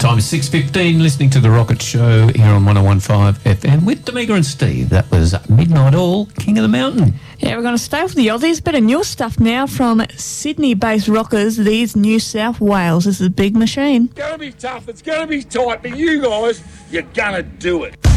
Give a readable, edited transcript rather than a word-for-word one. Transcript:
Time is 6:15, listening to The Rocket Show here on 101.5 FM with D'Amiga and Steve. That was Midnight Oil, King of the Mountain. Yeah, we're going to stay with the Aussies. Bit of new stuff now from Sydney-based rockers, these New South Wales. This is Big Machine. It's going to be tough, it's going to be tight, but you guys, you're going to do it.